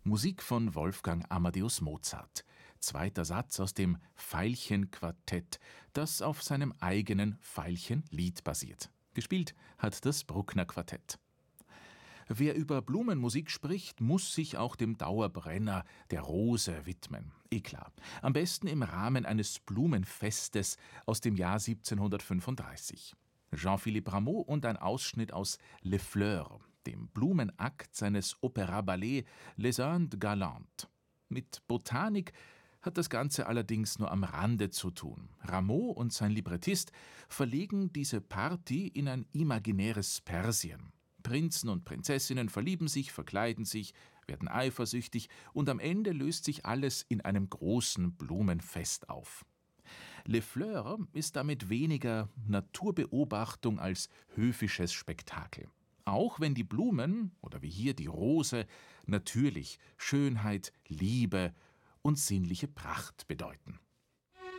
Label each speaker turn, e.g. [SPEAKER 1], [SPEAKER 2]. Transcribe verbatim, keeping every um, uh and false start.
[SPEAKER 1] Musik von Wolfgang Amadeus Mozart. Zweiter Satz aus dem Veilchenquartett, das auf seinem eigenen Veilchenlied basiert. Gespielt hat das Bruckner Quartett. Wer über Blumenmusik spricht, muss sich auch dem Dauerbrenner, der Rose, widmen. Eh klar. Am besten im Rahmen eines Blumenfestes aus dem Jahr siebzehnhundertfünfunddreißig. Jean-Philippe Rameau und ein Ausschnitt aus Les Fleurs, dem Blumenakt seines Opéra-Ballett Les Indes Galantes. Mit Botanik hat das Ganze allerdings nur am Rande zu tun. Rameau und sein Librettist verlegen diese Party in ein imaginäres Persien. Prinzen und Prinzessinnen verlieben sich, verkleiden sich, werden eifersüchtig und am Ende löst sich alles in einem großen Blumenfest auf. Les Fleurs ist damit weniger Naturbeobachtung als höfisches Spektakel. Auch wenn die Blumen, oder wie hier die Rose, natürlich Schönheit, Liebe und sinnliche Pracht bedeuten.